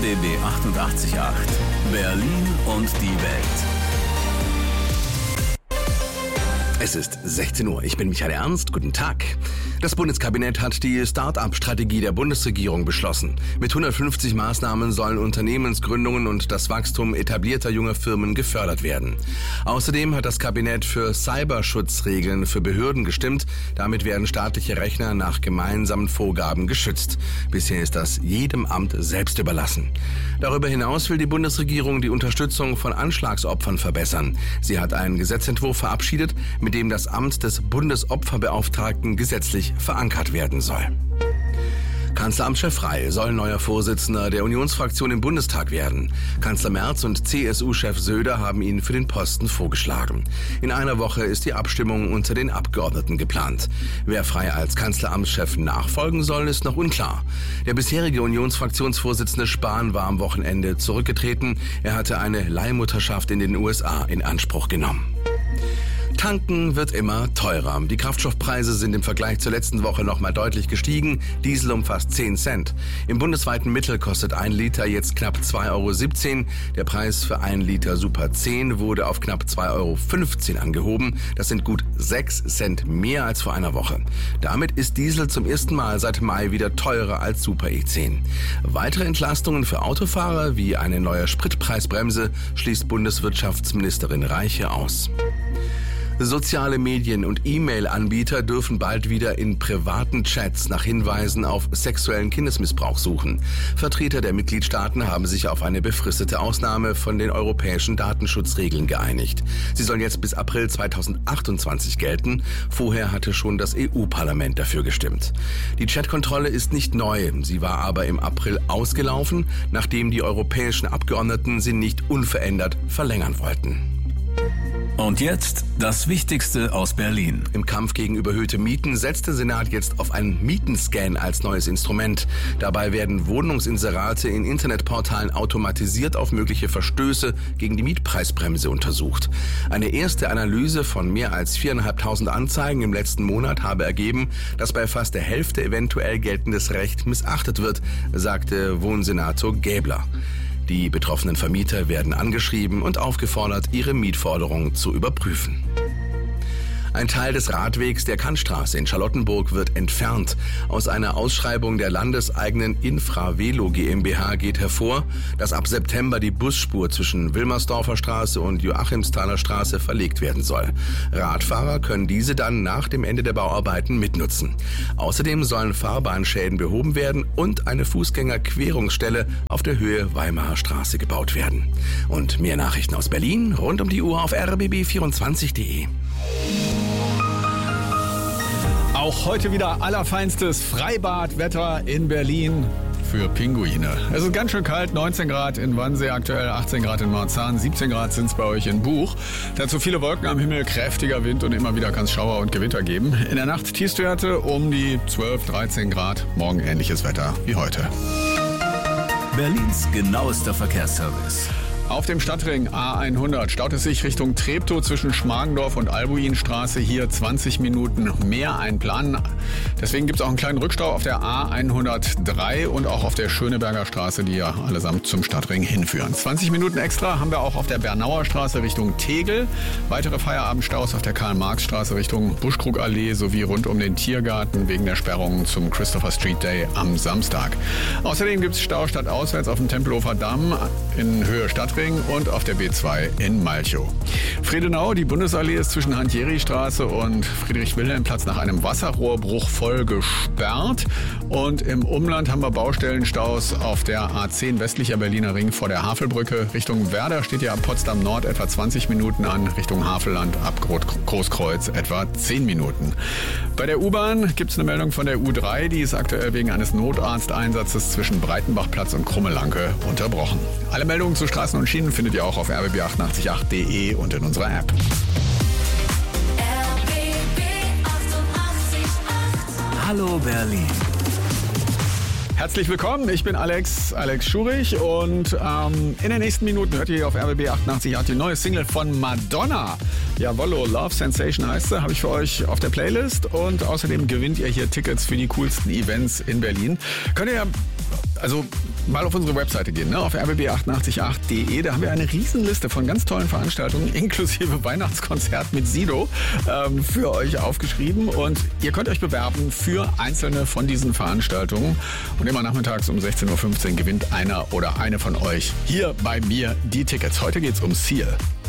RBB 88.8 Berlin und die Welt. Es ist 16 Uhr. Ich bin Michael Ernst. Guten Tag. Das Bundeskabinett hat die Start-up-Strategie der Bundesregierung beschlossen. Mit 150 Maßnahmen sollen Unternehmensgründungen und das Wachstum etablierter junger Firmen gefördert werden. Außerdem hat das Kabinett für Cyberschutzregeln für Behörden gestimmt. Damit werden staatliche Rechner nach gemeinsamen Vorgaben geschützt. Bisher ist das jedem Amt selbst überlassen. Darüber hinaus will die Bundesregierung die Unterstützung von Anschlagsopfern verbessern. Sie hat einen Gesetzentwurf verabschiedet, mit dem das Amt des Bundesopferbeauftragten gesetzlich verankert werden soll. Kanzleramtschef Frey soll neuer Vorsitzender der Unionsfraktion im Bundestag werden. Kanzler Merz und CSU-Chef Söder haben ihn für den Posten vorgeschlagen. In einer Woche ist die Abstimmung unter den Abgeordneten geplant. Wer Frey als Kanzleramtschef nachfolgen soll, ist noch unklar. Der bisherige Unionsfraktionsvorsitzende Spahn war am Wochenende zurückgetreten. Er hatte eine Leihmutterschaft in den USA in Anspruch genommen. Tanken wird immer teurer. Die Kraftstoffpreise sind im Vergleich zur letzten Woche nochmal deutlich gestiegen. Diesel um fast 10 Cent. Im bundesweiten Mittel kostet 1 Liter jetzt knapp 2,17 Euro. Der Preis für 1 Liter Super 10 wurde auf knapp 2,15 Euro angehoben. Das sind gut 6 Cent mehr als vor einer Woche. Damit ist Diesel zum ersten Mal seit Mai wieder teurer als Super E10. Weitere Entlastungen für Autofahrer wie eine neue Spritpreisbremse schließt Bundeswirtschaftsministerin Reiche aus. Soziale Medien und E-Mail-Anbieter dürfen bald wieder in privaten Chats nach Hinweisen auf sexuellen Kindesmissbrauch suchen. Vertreter der Mitgliedstaaten haben sich auf eine befristete Ausnahme von den europäischen Datenschutzregeln geeinigt. Sie soll jetzt bis April 2028 gelten. Vorher hatte schon das EU-Parlament dafür gestimmt. Die Chatkontrolle ist nicht neu. Sie war aber im April ausgelaufen, nachdem die europäischen Abgeordneten sie nicht unverändert verlängern wollten. Und jetzt das Wichtigste aus Berlin. Im Kampf gegen überhöhte Mieten setzt der Senat jetzt auf einen Mietenscan als neues Instrument. Dabei werden Wohnungsinserate in Internetportalen automatisiert auf mögliche Verstöße gegen die Mietpreisbremse untersucht. Eine erste Analyse von mehr als 4.500 Anzeigen im letzten Monat habe ergeben, dass bei fast der Hälfte eventuell geltendes Recht missachtet wird, sagte Wohnsenator Gäbler. Die betroffenen Vermieter werden angeschrieben und aufgefordert, ihre Mietforderungen zu überprüfen. Ein Teil des Radwegs der Kantstraße in Charlottenburg wird entfernt. Aus einer Ausschreibung der landeseigenen Infravelo GmbH geht hervor, dass ab September die Busspur zwischen Wilmersdorfer Straße und Joachimsthaler Straße verlegt werden soll. Radfahrer können diese dann nach dem Ende der Bauarbeiten mitnutzen. Außerdem sollen Fahrbahnschäden behoben werden und eine Fußgängerquerungsstelle auf der Höhe Weimarer Straße gebaut werden. Und mehr Nachrichten aus Berlin rund um die Uhr auf rbb24.de. Auch heute wieder allerfeinstes Freibadwetter in Berlin für Pinguine. Es ist ganz schön kalt, 19 Grad in Wannsee aktuell, 18 Grad in Marzahn, 17 Grad sind es bei euch in Buch. Dazu viele Wolken am Himmel, kräftiger Wind und immer wieder kann es Schauer und Gewitter geben. In der Nacht Tiefstwerte um die 12, 13 Grad, morgen ähnliches Wetter wie heute. Berlins genauester Verkehrsservice. Auf dem Stadtring A100 staut es sich Richtung Treptow zwischen Schmargendorf und Albuinstraße. Hier 20 Minuten mehr einplanen. Deswegen gibt es auch einen kleinen Rückstau auf der A103 und auch auf der Schöneberger Straße, die ja allesamt zum Stadtring hinführen. 20 Minuten extra haben wir auch auf der Bernauer Straße Richtung Tegel. Weitere Feierabendstaus auf der Karl-Marx-Straße Richtung Buschkrugallee sowie rund um den Tiergarten wegen der Sperrungen zum Christopher Street Day am Samstag. Außerdem gibt es Stau stadtauswärts auf dem Tempelhofer Damm in Höhe Stadtring und auf der B2 in Malchow. Friedenau, die Bundesallee ist zwischen Hans-Jeri-Straße und Friedrich-Wilhelm-Platz nach einem Wasserrohrbruch voll gesperrt. Und im Umland haben wir Baustellenstaus auf der A10 westlicher Berliner Ring vor der Havelbrücke. Richtung Werder steht ja ab Potsdam Nord etwa 20 Minuten an, Richtung Havelland ab Großkreuz etwa 10 Minuten. Bei der U-Bahn gibt es eine Meldung von der U3, die ist aktuell wegen eines Notarzteinsatzes zwischen Breitenbachplatz und Krummelanke unterbrochen. Alle Meldungen zu Straßen und Schienen findet ihr auch auf rbb888.de und in unserer App. Hallo Berlin. Herzlich willkommen, ich bin Alex Schurich und in den nächsten Minuten hört ihr hier auf RBB 88.8 die neue Single von Madonna. Jawollo, Love Sensation heißt sie, habe ich für euch auf der Playlist und außerdem gewinnt ihr hier Tickets für die coolsten Events in Berlin. Könnt ihr ja, also mal auf unsere Webseite gehen, auf rbb888.de. Da haben wir eine Riesenliste von ganz tollen Veranstaltungen, inklusive Weihnachtskonzert mit Sido, für euch aufgeschrieben. Und ihr könnt euch bewerben für einzelne von diesen Veranstaltungen. Und immer nachmittags um 16.15 Uhr gewinnt einer oder eine von euch hier bei mir die Tickets. Heute geht's um Seal.